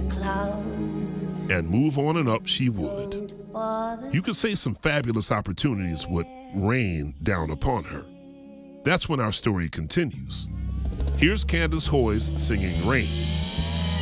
clouds. And move on and up she would. Don't bother. You could say some fabulous opportunities would rain down upon her. That's when our story continues. Here's Candace Hoyes singing Rain.